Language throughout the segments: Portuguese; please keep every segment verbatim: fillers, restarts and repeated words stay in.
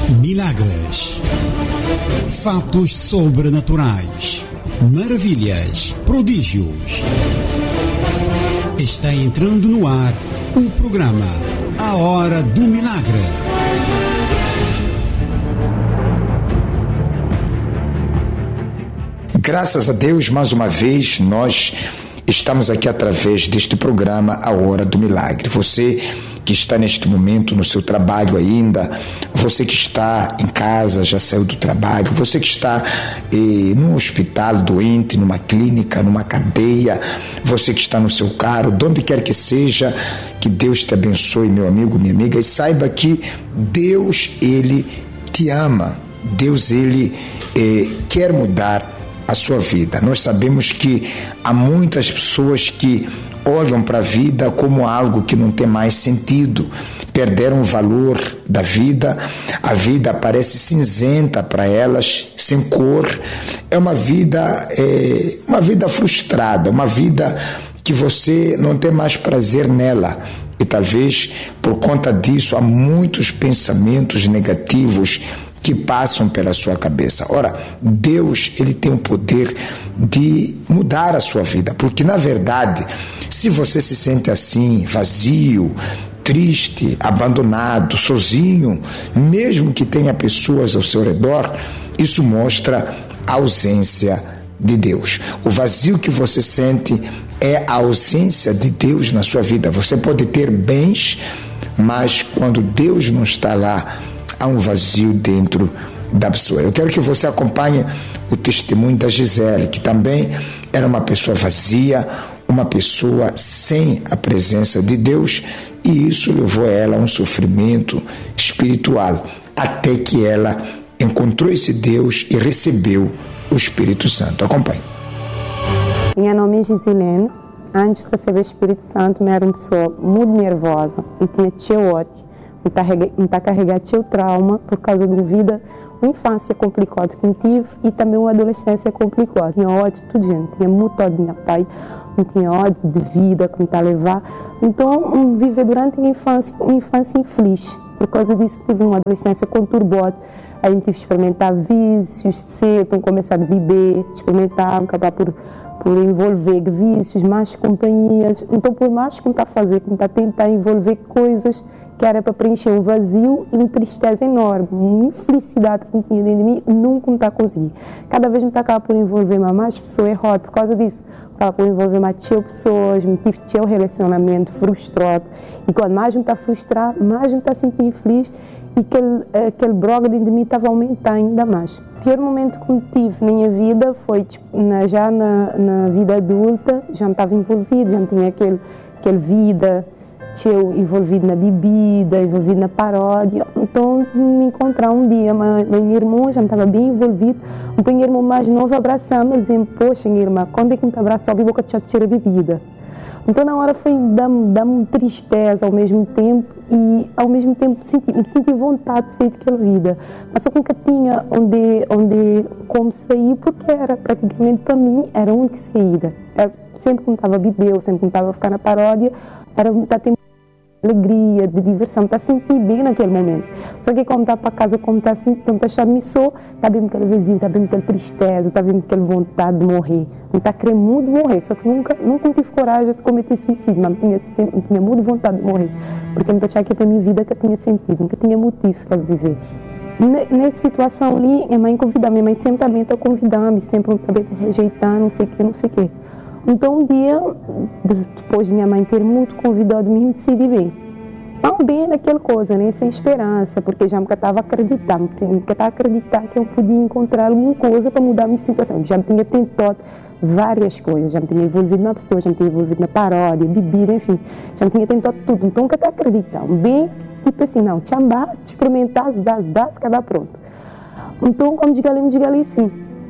Milagres, fatos sobrenaturais, maravilhas, prodígios. Está entrando no ar o programa A Hora do Milagre. Graças a Deus, mais uma vez, nós estamos aqui através deste programa A Hora do Milagre. Você que está neste momento no seu trabalho ainda, você que está em casa, já saiu do trabalho, você que está eh, num hospital doente, numa clínica, numa cadeia, você que está no seu carro, de onde quer que seja, que Deus te abençoe, meu amigo, minha amiga, e saiba que Deus, Ele te ama, Deus, Ele eh, quer mudar a sua vida. Nós sabemos que há muitas pessoas que olham para a vida como algo que não tem mais sentido, perderam o valor da vida, a vida parece cinzenta para elas, sem cor, é uma vida, é, uma vida frustrada, uma vida que você não tem mais prazer nela. E talvez por conta disso há muitos pensamentos negativos que passam pela sua cabeça. Ora, Deus, Ele tem o poder de mudar a sua vida, porque na verdade, se você se sente assim, vazio, triste, abandonado, sozinho, mesmo que tenha pessoas ao seu redor, isso mostra a ausência de Deus. O vazio que você sente é a ausência de Deus na sua vida. Você pode ter bens, mas quando Deus não está lá, há um vazio dentro da pessoa. Eu quero que você acompanhe o testemunho da Gisele, que também era uma pessoa vazia, uma pessoa sem a presença de Deus, e isso levou ela a um sofrimento espiritual, até que ela encontrou esse Deus e recebeu o Espírito Santo. Acompanhe. Meu nome é Gisilene. Antes de receber o Espírito Santo, eu era uma pessoa muito nervosa e tinha teu ódio. Me está carregando teu trauma por causa de uma vida, uma infância complicada que eu tive e também uma adolescência complicada. Tinha ódio de tudo, gente. Tinha muito ódio de meu pai, não tinha ódio de vida que me está a levar. Então, viver durante a minha infância, uma infância infeliz. Por causa disso, tive uma adolescência conturbada. Aí eu tive que experimentar vícios cedo, começar a beber, experimentar, acabar por, por envolver vícios, más companhias. Então, por mais que me está a fazer, que me está a tentar envolver coisas que era para preencher um vazio e uma tristeza enorme, uma infelicidade que me tinha dentro de mim, nunca me está a conseguir. Cada vez me está a por envolver mais pessoas erradas por causa disso. Estava por envolver mais pessoas, me tive teu relacionamento frustrado. E quando mais me está frustrado, mais me está a sentir infeliz e aquele, aquele broga dentro de mim estava a aumentar ainda mais. O pior momento que eu tive na minha vida foi tipo, na, já na, na vida adulta, já me estava envolvido, já me tinha aquele, aquele vida, eu envolvido na bebida, envolvido na paródia. Então, me encontrar um dia, a minha irmã já estava bem envolvida. Então, minha irmã mais nova abraçando-me, dizendo: poxa, minha irmã, quando é que me abraçou? Eu vou te tirar a bebida. Então, na hora foi dar-me dar tristeza ao mesmo tempo e, ao mesmo tempo, senti, senti vontade de sair daquela vida. Mas só que nunca tinha onde, onde, como sair, porque era praticamente, para mim, era a única saída. Era, sempre que me estava a beber, sempre que me estava a ficar na paródia, era estar tendo alegria, de diversão, está a sentir bem naquele momento. Só que como está para casa, como está assim, como está achando missão, está vendo aquele vizinho, está vendo aquela tristeza, está vendo aquela vontade de morrer. Não está querendo muito morrer, só que nunca, nunca tive coragem de cometer suicídio, mas tinha, sempre, tinha muito vontade de morrer. Porque eu achava que para a minha vida que tinha sentido, nunca tinha motivo para viver. Nessa situação ali, a mãe convidava, minha mãe sempre também está convidando, sempre um também rejeitar, não sei o que, não sei o que. Então, um dia, depois de minha mãe ter muito convidado me, decidi bem. Não bem naquela coisa, né? Sem esperança, porque já me estava acreditando, me estava a acreditar que eu podia encontrar alguma coisa para mudar a minha situação. Já me tinha tentado várias coisas, já me tinha envolvido na pessoa, já me tinha envolvido na paródia, bebida, enfim. Já me tinha tentado tudo, então eu estava acreditando. Bem, tipo assim, não, te ambaste, experimentaste, das, das, cada pronto. Então, como diga ali, me diga ali, sim.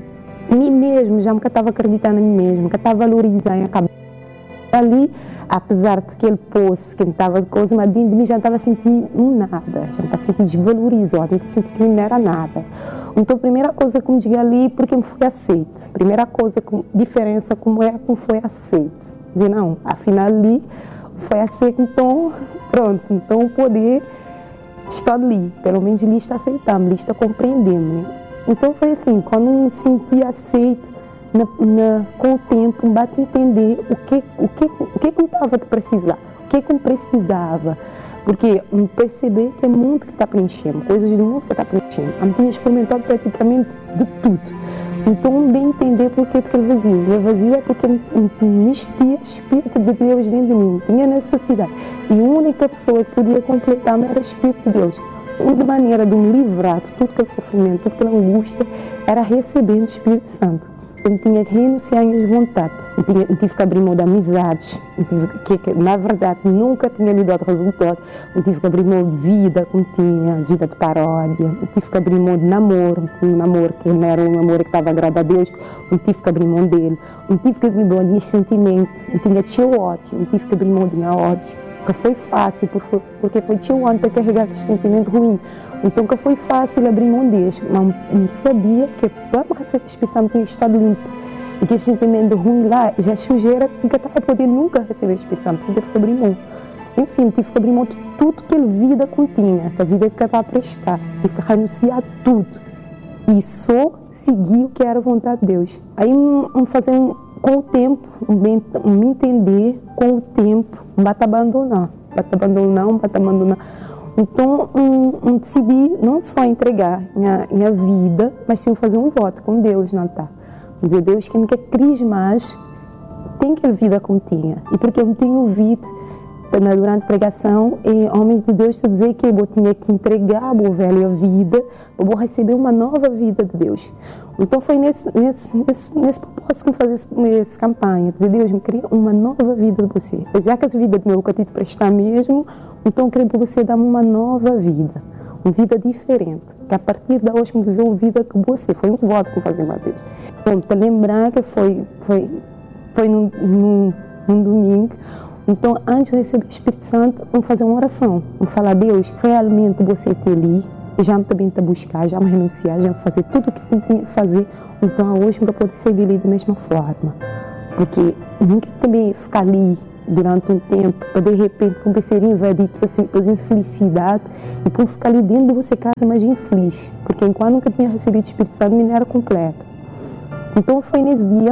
Mim mesmo, já me estava acreditando em mim mesmo, que estava valorizando a cabeça. Ali, apesar daquele poço que me estava de coisa, mas dentro de mim já estava a sentir nada, já estava a sentir desvalorizado, já estava a sentir que não era nada. Então, a primeira coisa que me diga ali, porque me fui aceito. Primeira coisa, diferença como é como foi aceito. Dizer, não, afinal ali foi aceito, então, pronto, então o poder está ali, pelo menos ele está aceitando, ele está compreendendo. Né? Então foi assim, quando me senti aceito, na, na, com o tempo, me bate entender o que o que o que eu estava a precisar, o que eu precisava. Porque perceber que é o mundo que está preenchendo, coisas do mundo que está preenchendo. Eu tinha experimentado praticamente de tudo. Então, de entender por que aquele vazio. O vazio é porque não existia Espírito de Deus dentro de mim. Tinha necessidade. E a única pessoa que podia completar-me era o Espírito de Deus. Uma maneira de me livrar de tudo aquele sofrimento, tudo aquela angústia, era recebendo o Espírito Santo. Eu tinha que renunciar às minhas vontades. Eu, tinha, eu tive que abrir mão de amizades. Eu tive que, que, na verdade, nunca tinha me dado resultado. Eu tive que abrir mão de vida, como tinha, vida de paródia. Eu tive que abrir mão de namoro. Eu tinha um namoro que não era um namoro que estava agradado a Deus. Eu tive que abrir mão dele. Eu tive que abrir mão de meus sentimentos. Eu tinha tio ódio. Eu tive que abrir mão de meu ódio. Que foi fácil, porque foi tio ódio a carregar aquele sentimento ruim. Então que foi fácil abrir mão deles, mas eu sabia que para receber a Espírito Santo tinha que estar limpo. E que esse sentimento ruim lá já sujeira que eu estava podendo nunca receber o Espírito Santo, porque tive que abrir mão. Enfim, tive que abrir mão de tudo que a vida continha, que a vida que eu estava a prestar. Tive que renunciar a tudo. E só seguir o que era a vontade de Deus. Aí, um, fazer um, com o tempo, um, me entender, com o tempo, me bate abandonar. Bate abandonar, me bate abandonar. Então, um, um, decidi não só entregar minha, minha vida, mas sim fazer um voto com Deus no altar. Dizer, Deus, quem me quer mais, tem que a vida como tinha. E porque eu tenho ouvido, durante a pregação, e homens de Deus te dizer que eu tinha que entregar a boa velha vida, eu vou receber uma nova vida de Deus. Então, foi nesse, nesse, nesse, nesse propósito que eu fiz essa campanha. Dizer, Deus, me cria uma nova vida de você. Já que essa vida de meu eu te prestar mesmo, então, eu quero que você dê uma nova vida, uma vida diferente, que a partir de hoje, me viver uma vida com você. Foi um voto que eu fiz, Mateus. Então, para lembrar que foi, foi, foi num, num, num domingo, então, antes de receber o Espírito Santo, vamos fazer uma oração. Vamos falar, Deus, realmente você ter ali, já me também te buscar, já me renunciar, já fazer tudo o que eu tinha que fazer, então hoje nunca pode ser dele da mesma forma. Porque nunca também ficar ali durante um tempo, para de repente começar a invadir tipo assim, a infelicidade e por ficar ali dentro de você casa mais infeliz, porque enquanto nunca tinha recebido o Espírito Santo, não era completa. Então foi nesse dia,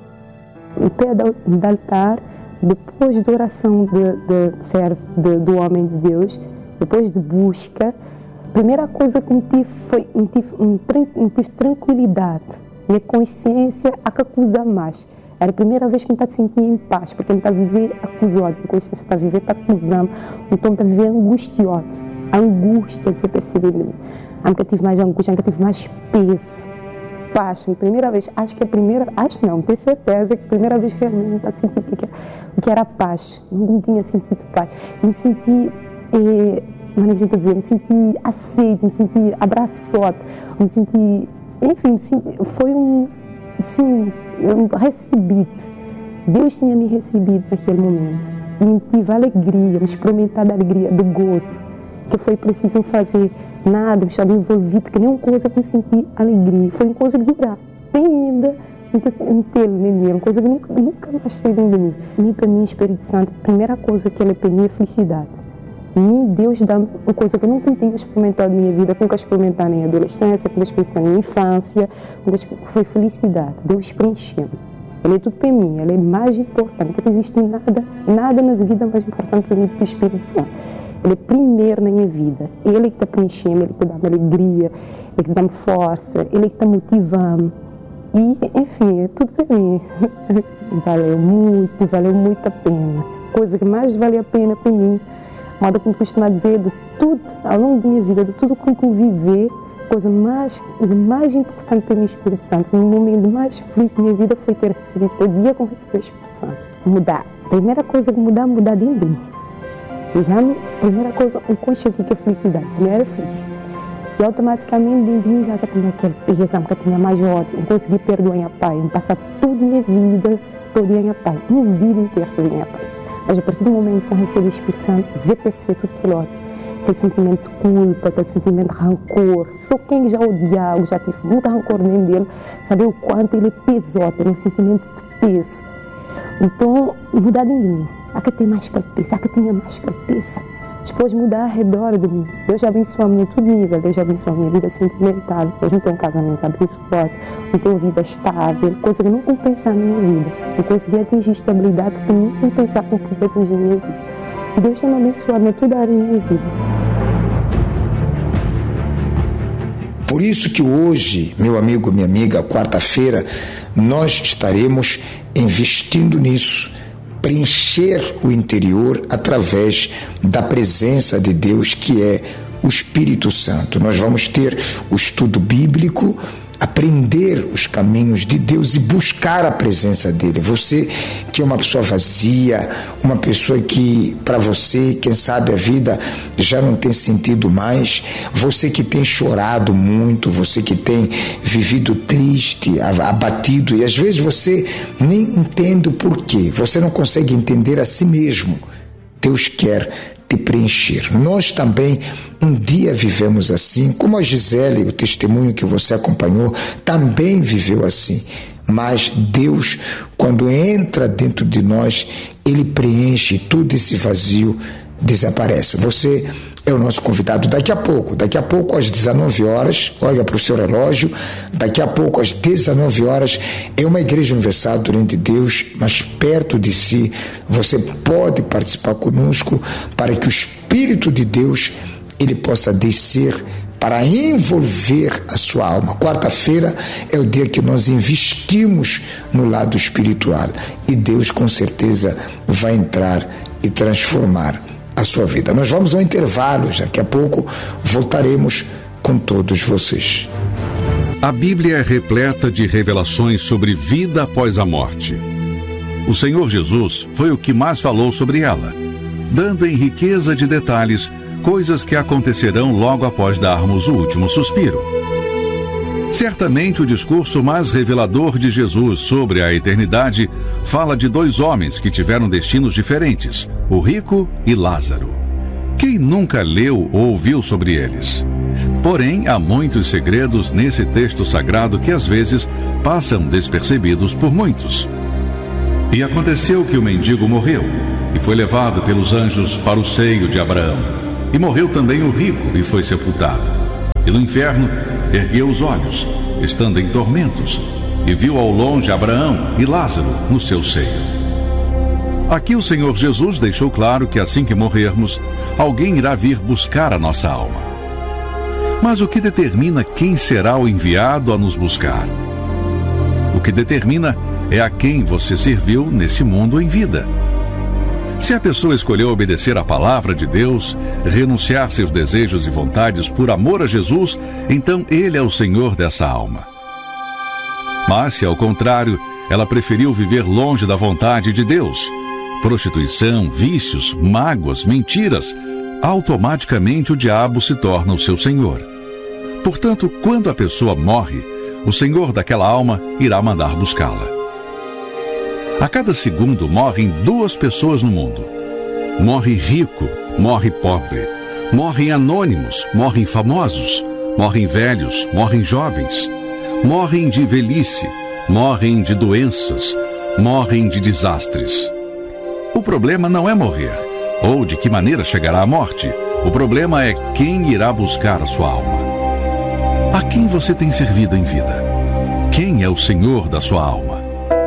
em pé do altar, depois da oração de, de servo, de, do homem de Deus, depois de busca, a primeira coisa que me tive foi me tive, me, me tive tranquilidade, minha consciência a que acusar mais. Era a primeira vez que eu estava sentindo em paz, porque eu estava a viver acusado, a consciência está a viver para acusar, então está a viver angustiado, a angústia de se perceber em mim. Eu nunca tive mais angústia, eu nunca tive mais peso, paz. A primeira vez, acho que é a primeira, acho não, tenho certeza que é a primeira vez que eu não estava sentindo o que era, o que era paz. Eu não tinha sentido paz. Eu me senti, eh, como a gente está dizendo, me senti aceito, me senti abraçado, me senti, enfim, me senti, foi um, sim, eu recebi, Deus tinha me recebido naquele momento, e me tive alegria, me experimentar a alegria, do gozo, que foi preciso fazer nada, me estava envolvido, que nenhuma coisa que eu senti alegria, foi uma coisa que durar, tem ainda, em ter em uma coisa que nunca, nunca mais teve em mim. E para mim, Espírito Santo, a primeira coisa que ele é para mim é felicidade. E Deus dá uma coisa que eu nunca tinha experimentado na minha vida, nunca experimentei na minha adolescência, nunca experimentei na minha infância, foi felicidade. Deus preencheu. Ele é tudo para mim, ele é mais importante, não existe nada, nada na vida mais importante para mim do que o Espírito Santo. Ele é primeiro na minha vida, ele que está preenchendo, ele que dá-me alegria, ele que dá-me força, ele que está motivando. E, enfim, é tudo para mim. Valeu muito, valeu muito a pena. Coisa que mais vale a pena para mim, modo como costumo dizer, de tudo, ao longo da minha vida, de tudo que eu viver, a coisa mais, mais importante para mim, Espírito Santo, o momento mais feliz da minha vida foi ter recebido, foi o dia que eu recebi o Espírito Santo. Mudar. A primeira coisa que mudar, mudar dentro de mim. E já, a primeira coisa, eu consegui que é felicidade, eu não era feliz. E automaticamente dentro de mim já tinha aquele peso, que eu tinha mais ódio, eu consegui perdoar minha pai, eu passar toda a minha vida, toda a minha pai, uma vida inteira toda a minha pai. Mas a partir do momento que eu recebi o Espírito Santo, desapareceu tudo aquele ódio, aquele sentimento de culpa, aquele sentimento de rancor. Só quem já odiava, já tive muito rancor dentro dele, sabe o quanto ele é pesado, era um sentimento de peso. Então, mudar dentro de mim. Há que ter mais cabeça, há que tinha mais cabeça. depois mudar ao redor de mim. Deus abençoa-me em todo nível. Deus abençoa a minha vida sentimental. Depois não tenho um casamento abençoado, não tenho vida estável, coisa que eu nunca pensar na minha vida. Eu consegui atingir estabilidade que eu nunca pensar que eu podia atingir na minha vida. E Deus tem me abençoado em toda a área da minha vida. Por isso que hoje, meu amigo, minha amiga, quarta-feira, nós estaremos investindo nisso, preencher o interior através da presença de Deus, que é o Espírito Santo. Nós vamos ter o estudo bíblico, aprender os caminhos de Deus e buscar a presença dele. Você que é uma pessoa vazia, uma pessoa que para você, quem sabe, a vida já não tem sentido mais, você que tem chorado muito, você que tem vivido triste, abatido, e às vezes você nem entende o porquê, você não consegue entender a si mesmo. Deus quer te preencher. Nós também um dia vivemos assim, como a Gisele, o testemunho que você acompanhou, também viveu assim. Mas Deus, quando entra dentro de nós, Ele preenche, todo esse vazio desaparece. Você é o nosso convidado daqui a pouco. Daqui a pouco, às dezenove horas, olha para o seu relógio, daqui a pouco, às dezenove horas, é uma Igreja Universal durante Deus, mas perto de si, você pode participar conosco para que o Espírito de Deus, Ele possa descer para envolver a sua alma. Quarta-feira é o dia que nós investimos no lado espiritual e Deus com certeza vai entrar e transformar a sua vida. Nós vamos ao intervalo, daqui a pouco voltaremos com todos vocês. A Bíblia é repleta de revelações sobre vida após a morte. O Senhor Jesus foi o que mais falou sobre ela, dando em riqueza de detalhes coisas que acontecerão logo após darmos o último suspiro. Certamente o discurso mais revelador de Jesus sobre a eternidade fala de dois homens que tiveram destinos diferentes, o rico e Lázaro. Quem nunca leu ou ouviu sobre eles? Porém, há muitos segredos nesse texto sagrado que às vezes passam despercebidos por muitos. E aconteceu que o mendigo morreu e foi levado pelos anjos para o seio de Abraão. E morreu também o rico e foi sepultado. E no inferno ergueu os olhos, estando em tormentos, e viu ao longe Abraão e Lázaro no seu seio. Aqui o Senhor Jesus deixou claro que assim que morrermos, alguém irá vir buscar a nossa alma. Mas o que determina quem será o enviado a nos buscar? O que determina é a quem você serviu nesse mundo em vida. Se a pessoa escolheu obedecer à palavra de Deus, renunciar seus desejos e vontades por amor a Jesus, então Ele é o Senhor dessa alma. Mas se, ao contrário, ela preferiu viver longe da vontade de Deus, prostituição, vícios, mágoas, mentiras, automaticamente o diabo se torna o seu senhor. Portanto, quando a pessoa morre, o Senhor daquela alma irá mandar buscá-la. A cada segundo morrem duas pessoas no mundo. Morre rico, morre pobre. Morrem anônimos, morrem famosos. Morrem velhos, morrem jovens. Morrem de velhice, morrem de doenças, morrem de desastres. O problema não é morrer, ou de que maneira chegará a morte. O problema é quem irá buscar a sua alma. A quem você tem servido em vida? Quem é o Senhor da sua alma?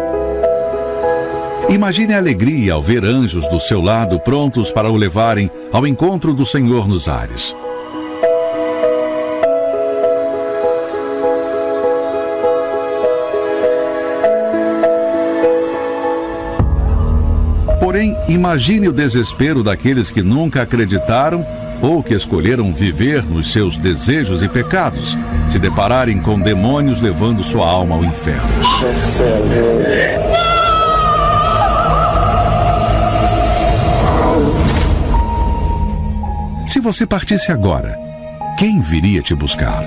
Imagine a alegria ao ver anjos do seu lado prontos para o levarem ao encontro do Senhor nos ares. Porém, imagine o desespero daqueles que nunca acreditaram ou que escolheram viver nos seus desejos e pecados, se depararem com demônios levando sua alma ao inferno. Se você partisse agora, quem viria te buscar?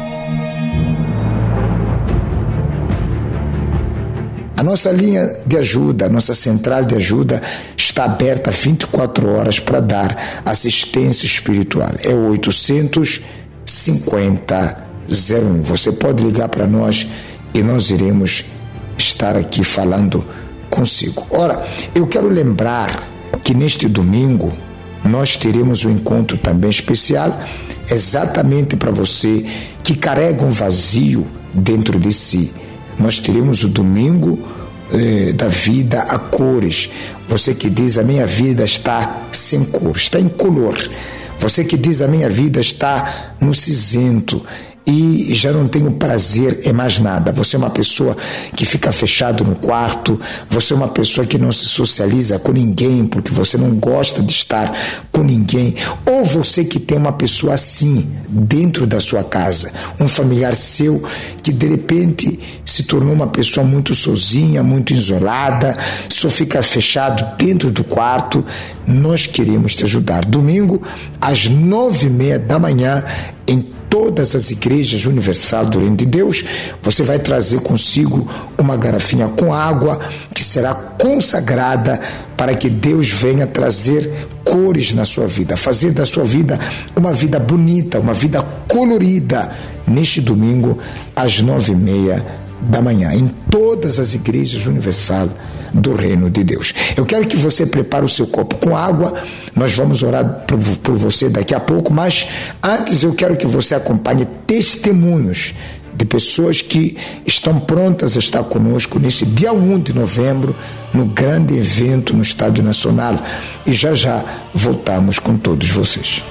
A nossa linha de ajuda, a nossa central de ajuda está aberta vinte e quatro horas para dar assistência espiritual. É o oitocentos cinquenta zero um. Você pode ligar para nós e nós iremos estar aqui falando consigo. Ora, eu quero lembrar que neste domingo nós teremos um encontro também especial, exatamente para você que carrega um vazio dentro de si. Nós teremos o domingo eh, da vida a cores. Você que diz, a minha vida está sem cor, está incolor. Você que diz, a minha vida está no cinzento e já não tenho prazer em mais nada. Você é uma pessoa que fica fechado no quarto, você é uma pessoa que não se socializa com ninguém porque você não gosta de estar com ninguém, ou você que tem uma pessoa assim dentro da sua casa, um familiar seu que de repente se tornou uma pessoa muito sozinha, muito isolada, só fica fechado dentro do quarto. Nós queremos te ajudar. Domingo às nove e meia da manhã em todas as igrejas Universal do Reino de Deus, você vai trazer consigo uma garrafinha com água que será consagrada para que Deus venha trazer cores na sua vida, fazer da sua vida uma vida bonita, uma vida colorida, neste domingo às nove e meia da manhã, em todas as igrejas Universal do Reino de Deus. Eu quero que você prepare o seu copo com água, nós vamos orar por, por você daqui a pouco, mas antes eu quero que você acompanhe testemunhos de pessoas que estão prontas a estar conosco nesse dia um de novembro, no grande evento no Estádio Nacional, e já já voltamos com todos vocês.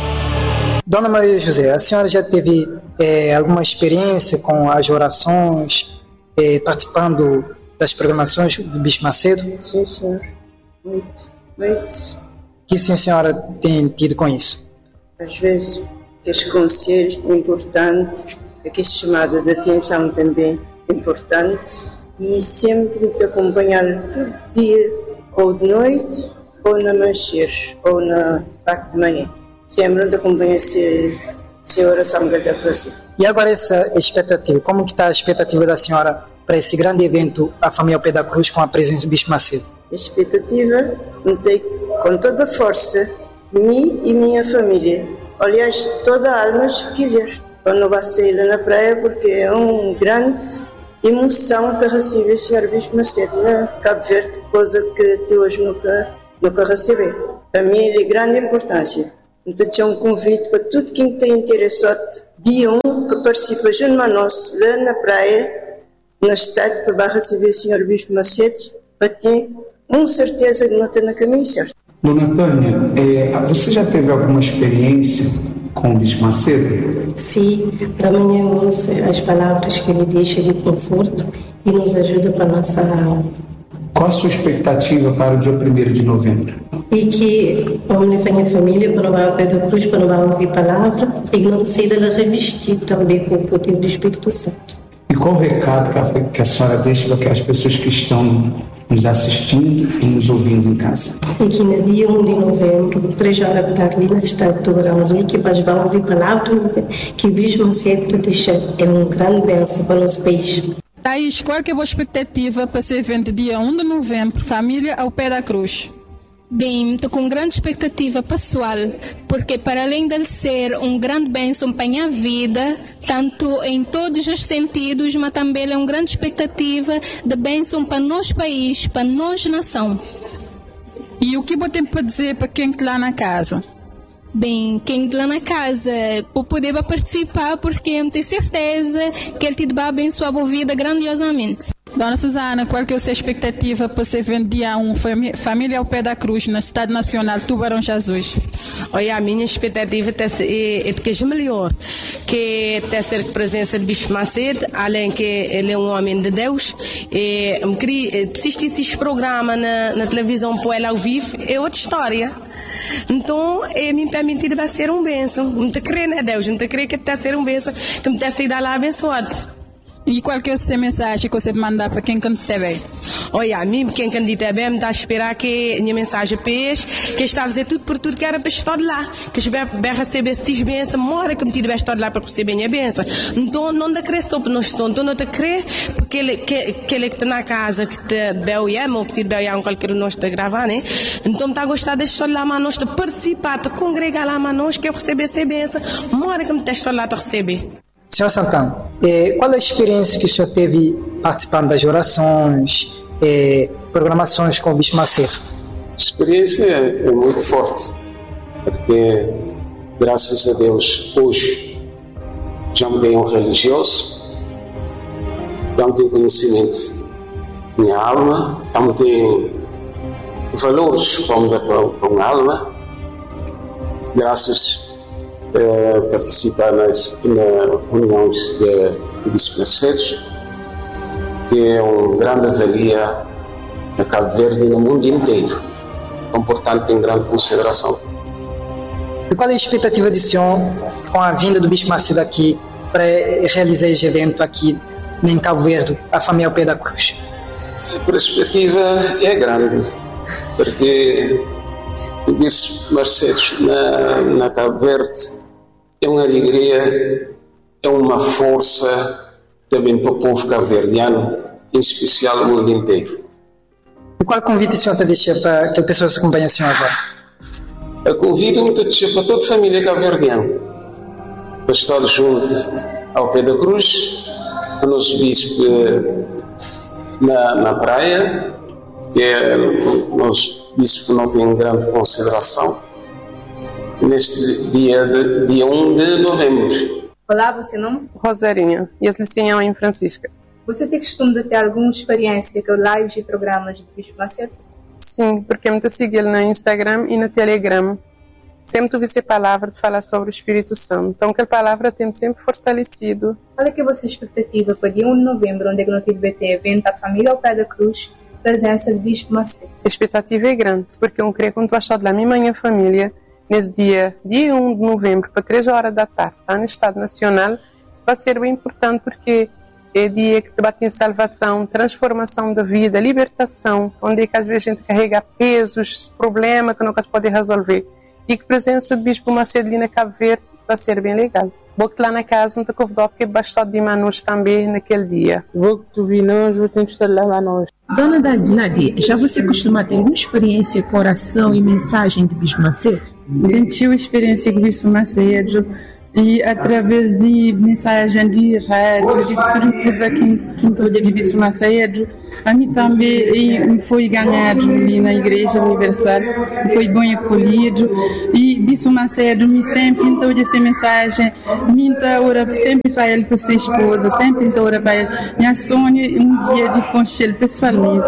Dona Maria José, a senhora já teve é, alguma experiência com as orações, é, participando das programações do Bispo Macedo? Sim, senhor. Muito, muito. O que a senhora tem tido com isso? Às vezes, este conselho importante, aqui chamada de atenção também importante, e sempre te acompanhar todo dia, ou de noite, ou na amanhecer, ou na parte de manhã. Sempre te acompanha se, se a oração que eu estou a fazer. E agora essa expectativa, como que está a expectativa da senhora para esse grande evento, a Família ao Pé da Cruz, com a presença do Bispo Macedo? A expectativa me tem com toda a força, mim e minha família. Aliás, toda a alma que quiser. Eu não vou sair lá na praia porque é uma grande emoção de receber o senhor Bispo Macedo na Cabo Verde, coisa que até hoje nunca, nunca recebi. Para mim é de grande importância. Então, tinha um convite para tudo quem tem interessado, dia um, para participar junto a nós, lá na praia, na cidade, para receber o senhor Bispo Macedo, para ter uma certeza que não está no caminho certo. Dona Tânia, é, você já teve alguma experiência com o Bispo Macedo? Sim, da manhã eu ouço as palavras que ele deixa de conforto e nos ajuda para a nossa alma. Qual a sua expectativa para o dia primeiro de novembro? E que vamos levar minha família para não Pé da Cruz, para não ouvir palavra, e que não seja ela revestir também com o poder do Espírito Santo. E qual o recado que a, que a senhora deixa para aquelas pessoas que estão nos assistindo e nos ouvindo em casa? E que no dia um de novembro, três horas da tarde, ali na Estádio do Verão Azul, que vai ouvir palavra, que o Bispo Macedo deixa é um grande bênção para o nosso país. Thaís, qual que é a boa expectativa para esse evento dia um de novembro, Família ao Pé da Cruz? Bem, estou com grande expectativa pessoal, porque para além de ser um grande bênção para a minha vida, tanto em todos os sentidos, mas também é uma grande expectativa de bênção para o nosso país, para a nossa nação. E o que você tem para dizer para quem está lá na casa? Bem, quem está lá na casa por poder participar, porque eu tenho certeza que ele te vai abençoar a vida grandiosamente. Dona Susana, qual que é a sua expectativa para esse evento dia um, Família ao Pé da Cruz, na Cidade Nacional Tubarão Jesus? Olha, a minha expectativa é, é de que seja melhor, que tem ser a presença de Bispo Macedo, além que ele é um homem de Deus, e assistir esses programas na, na televisão para ele ao vivo é outra história. Então, é me permitir vai ser um bênção. Não te creio, né, Deus? Não te creio que está a ser um bênção, que me está a sair lá abençoado. E qual que é a sua mensagem que você manda para quem canta T V? Olha, a mim, quem canta T V, me está a esperar que a minha mensagem peixe, que está a fazer tudo por tudo que era para estar lá, que estiver vai receber esses bênçãos, mora que me tiver estar lá para receber a minha bênção. Então, não te creio só para nós, então não te creio, porque ele que, que ele que está na casa, que te bel e ama, ou que te bel e ama, qualquer um nós está gravar, né? Então, está a gostar de estar lá, mas nós, de participar, de congregar lá, mas nós, que eu receber essa bênção, mora que me está lá para receber. Senhor Santana, eh, qual é a experiência que o senhor teve participando das orações, eh, programações com o Bispo Macedo? A experiência é, é muito forte. porque, graças a Deus, hoje já me dei um religioso, já me tem conhecimento da minha alma, já me tem valores para me dar para a alma, graças a participar nas, nas reuniões de bispo-macedos, que é uma grande valia na Cabo Verde e no mundo inteiro. Então, portanto, tem grande consideração. E qual é a expectativa do senhor com a vinda do Bispo Macedo aqui para realizar esse evento aqui em Cabo Verde, a família ao pé da cruz? A perspectiva é grande, porque o Bispo Macedo na, na Cabo Verde é uma alegria, é uma força também para o povo cabo-verdiano, em especial o mundo inteiro. E qual convite o senhor está deixando para que a pessoa se acompanhe o senhor agora? Eu convido-me a deixar para toda a família cabo-verdiana para estar junto ao pé da cruz, o nosso bispo na, na praia, que é o nosso bispo que não tem grande consideração, neste dia, de, dia um de novembro. Olá, você não? Rosarinha, e a licença em Francisca. Você tem costume de ter alguma experiência com lives e programas de Bispo Macedo? Sim, porque eu sigo ele no Instagram e no Telegram. Sempre tive essa palavra de falar sobre o Espírito Santo. Então, aquela palavra tem sempre fortalecido. Qual é que é a vossa expectativa para dia um de novembro, onde é que não tive B T evento a família ao pé da cruz, presença de Bispo Macedo? A expectativa é grande, porque eu creio que quando eu estou lá, minha minha família, nesse dia, dia um de novembro, para três horas da tarde, lá no Estado Nacional, vai ser bem importante porque é dia que debate em salvação, transformação da vida, libertação, onde é que às vezes a gente carrega pesos, problemas que nunca pode resolver. E que a presença do Bispo Macedo ali na Cabo Verde vai ser bem legal. Vou que lá na casa não te convidou porque bastante de Manus também naquele dia. Vou que tu vi nós, vou ter que estar lá Manus. Dona Nadia, já você costuma ter alguma experiência com oração e mensagem de Bispo Macedo? Eu tive experiência com Bispo Macedo e através de mensagem de rádio, de tudo coisa que estou de Bispo Macedo, a mim também foi ganhado ali na Igreja Universal, foi bem acolhido e Bispo Macedo me sempre então essa mensagem, me ora sempre para ele, para sua esposa, sempre então ora para ele. Minha sonho é um dia de conhecer pessoalmente.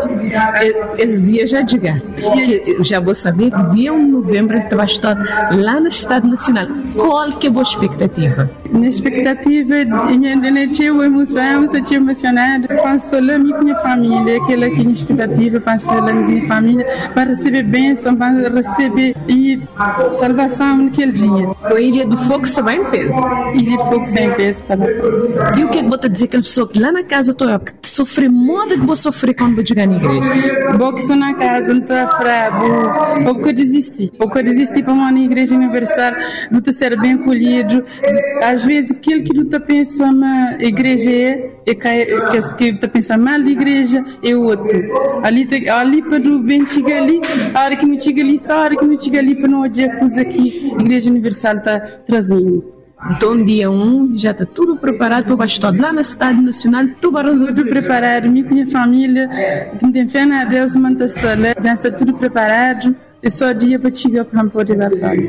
Esse dia já chega, que já vou saber que dia um de novembro ele vai estar lá no Estado Nacional. Qual que é a boa expectativa? Na expectativa, ainda tinha uma emoção, eu tinha emocionado. Passo lá com minha família, aquela que é a expectativa, passo lá com minha família para receber bênção, para receber e salvação naquele dia. Com a Ilha do Fogo você vai em peso? Ilha do Fogo sem peso também. E o que é que você dizer que a pessoa que lá na casa tua que sofre moda que você sofre quando você chegar na igreja? Vou que sou na casa, não estou a falar, vou que desisti. Vou que desisti para uma igreja universal, não estou a ser bem acolhido. Às vezes, aquilo que tu está pensando na igreja é, é que tu pensa mal da igreja é outro. Ali, ali para o bem chegar ali, a hora que não chega ali, só a hora que não chega ali para não odiar a coisa que a Igreja Universal está trazendo. Então, dia um, já está tudo preparado para o bastar lá na Cidade Nacional, Tubarão. Tudo preparado, minha, minha família, tem fé na Deus, manda estar lá, já está tudo preparado, é só dia para chegar para poder lá fora.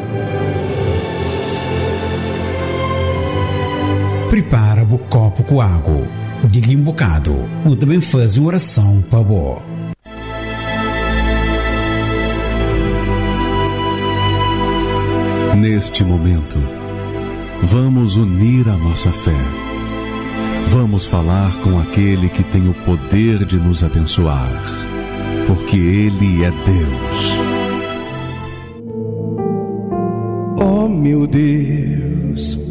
Prepara o copo com água, diga um bocado, ou também faz uma oração para boa. Neste momento, vamos unir a nossa fé. Vamos falar com aquele que tem o poder de nos abençoar, porque Ele é Deus. Oh, meu Deus,